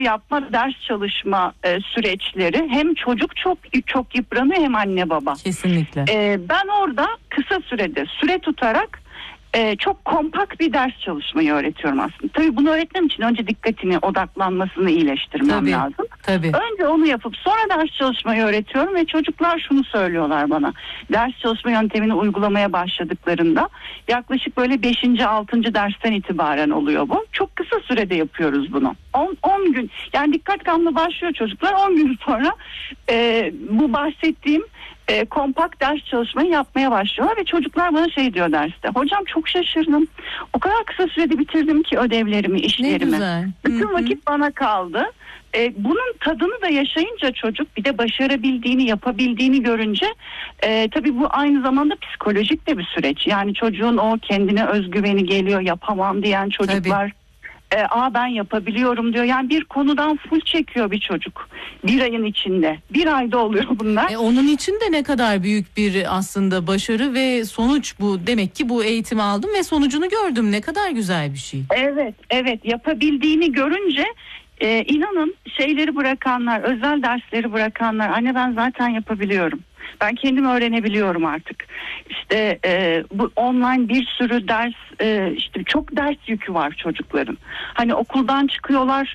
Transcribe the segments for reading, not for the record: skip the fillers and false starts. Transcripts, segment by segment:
yapma, ders çalışma süreçleri, hem çocuk çok yıpranıyor hem anne baba. Kesinlikle. Ben orada kısa sürede süre tutarak çok kompakt bir ders çalışmayı öğretiyorum aslında. Tabii bunu öğretmem için önce dikkatini, odaklanmasını iyileştirmem lazım. Tabii. Önce onu yapıp sonra ders çalışmayı öğretiyorum ve çocuklar şunu söylüyorlar bana. Ders çalışma yöntemini uygulamaya başladıklarında yaklaşık böyle 5. 6. dersten itibaren oluyor bu. Çok kısa sürede yapıyoruz bunu. 10 gün, yani dikkat kampı başlıyor çocuklar, 10 gün sonra bu bahsettiğim kompakt ders çalışmayı yapmaya başlıyorlar ve çocuklar bana şey diyor derste. Hocam çok şaşırdım. O kadar kısa sürede bitirdim ki ödevlerimi, işlerimi. Bütün vakit bana kaldı. Bunun tadını da yaşayınca çocuk, bir de başarabildiğini, yapabildiğini görünce tabii bu aynı zamanda psikolojik de bir süreç. Yani çocuğun o kendine özgüveni geliyor, yapamam diyen çocuklar. Tabii. Ben yapabiliyorum diyor. Yani bir konudan full çekiyor bir çocuk. Bir ayın içinde. Bir ayda oluyor bunlar. Onun için de ne kadar büyük bir aslında başarı ve sonuç bu. Demek ki bu eğitimi aldım ve sonucunu gördüm. Ne kadar güzel bir şey. Evet. Yapabildiğini görünce inanın şeyleri bırakanlar, özel dersleri bırakanlar, anne ben zaten yapabiliyorum. Ben kendim öğrenebiliyorum artık. İşte bu online bir sürü ders, işte çok ders yükü var çocukların. Hani okuldan çıkıyorlar,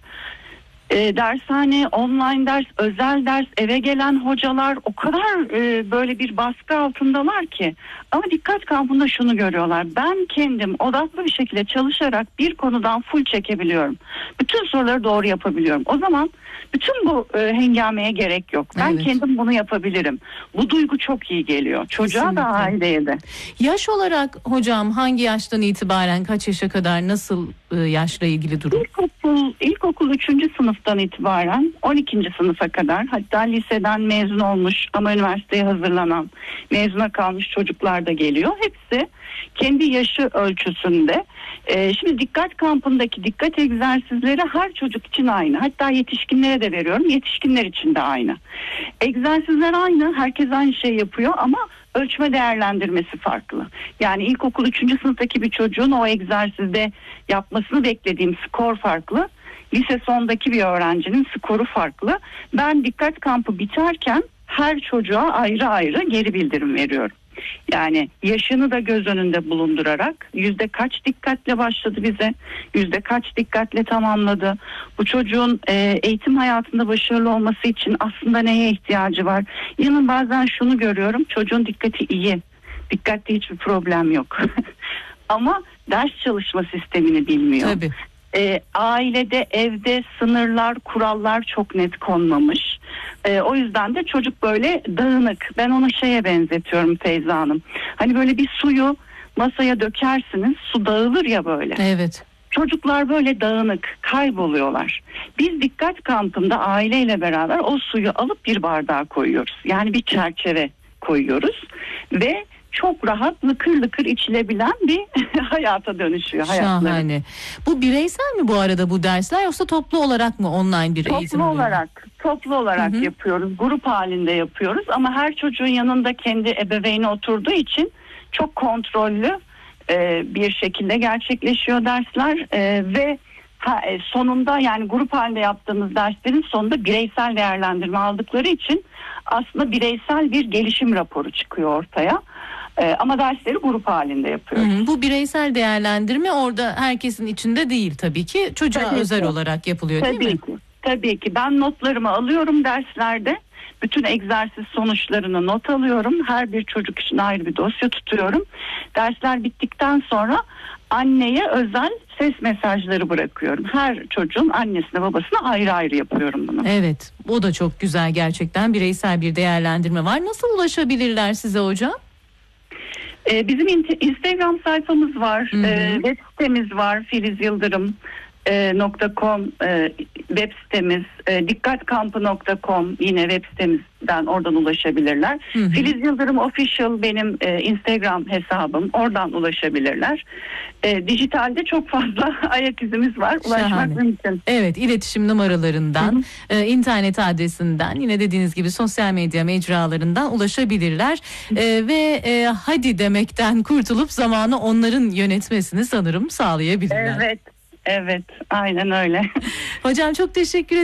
dershane, online ders, özel ders, eve gelen hocalar o kadar böyle bir baskı altındalar ki. Ama dikkat kampında şunu görüyorlar. Ben kendim odaklı bir şekilde çalışarak bir konudan full çekebiliyorum. Bütün soruları doğru yapabiliyorum. O zaman bütün bu hengameye gerek yok. Ben kendim bunu yapabilirim. Bu duygu çok iyi geliyor. Çocuğa kesinlikle. da aileye de. Yaş olarak hocam hangi yaştan itibaren kaç yaşa kadar nasıl yaşla ilgili durum? İlkokul 3. sınıftan itibaren 12. sınıfa kadar, hatta liseden mezun olmuş ama üniversiteye hazırlanan, mezuna kalmış çocuklar da geliyor. Hepsi kendi yaşı ölçüsünde. Şimdi dikkat kampındaki dikkat egzersizleri her çocuk için aynı. Hatta yetişkinlere de veriyorum. Yetişkinler için de aynı. Egzersizler aynı. Herkes aynı şey yapıyor ama ölçme değerlendirmesi farklı. Yani ilkokul 3. sınıftaki bir çocuğun o egzersizde yapmasını beklediğim skor farklı. Lise sondaki bir öğrencinin skoru farklı. Ben dikkat kampı biterken her çocuğa ayrı ayrı geri bildirim veriyorum. Yani yaşını da göz önünde bulundurarak yüzde kaç dikkatle başladı bize, yüzde kaç dikkatle tamamladı. Bu çocuğun eğitim hayatında başarılı olması için aslında neye ihtiyacı var? İnanın bazen şunu görüyorum, çocuğun dikkati iyi, dikkatte hiçbir problem yok. Ama ders çalışma sistemini bilmiyor. Tabii. Ailede, evde sınırlar, kurallar çok net konmamış. O yüzden de çocuk böyle dağınık. Ben onu şeye benzetiyorum Feyza Hanım. Hani böyle bir suyu masaya dökersiniz, su dağılır ya böyle. Evet. Çocuklar böyle dağınık, kayboluyorlar. Biz dikkat kampında aileyle beraber o suyu alıp bir bardağa koyuyoruz. Yani bir çerçeve koyuyoruz ve çok rahat lıkır lıkır içilebilen bir hayata dönüşüyor. Şahane. Hayatları. Bu bireysel mi bu arada bu dersler, yoksa toplu olarak mı online bir eğitim oluyor? Toplu olarak yapıyoruz. Grup halinde yapıyoruz ama her çocuğun yanında kendi ebeveyni oturduğu için çok kontrollü bir şekilde gerçekleşiyor dersler ve sonunda, yani grup halinde yaptığımız derslerin sonunda bireysel değerlendirme aldıkları için aslında bireysel bir gelişim raporu çıkıyor ortaya. Ama dersleri grup halinde yapıyoruz. Bu bireysel değerlendirme orada herkesin içinde değil tabii ki. Çocuğa özel olarak yapılıyor değil mi? Tabii ki. Ben notlarımı alıyorum derslerde. Bütün egzersiz sonuçlarını not alıyorum. Her bir çocuk için ayrı bir dosya tutuyorum. Dersler bittikten sonra anneye özel ses mesajları bırakıyorum. Her çocuğun annesine babasına ayrı ayrı yapıyorum bunu. Evet, o da çok güzel gerçekten, bireysel bir değerlendirme var. Nasıl ulaşabilirler size hocam? Bizim Instagram sayfamız var, web sitemiz var, filizyıldırım.com web sitemiz, dikkatkampı.com yine web sitemizden, oradan ulaşabilirler. Filiz Yıldırım Official benim Instagram hesabım, oradan ulaşabilirler. Dijitalde çok fazla ayak izimiz var, ulaşmak mümkün. Evet, iletişim numaralarından, internet adresinden, yine dediğiniz gibi sosyal medya mecralarından ulaşabilirler. Ve hadi demekten kurtulup zamanı onların yönetmesini sanırım sağlayabilirler. Evet, aynen öyle. Hocam çok teşekkür ederim.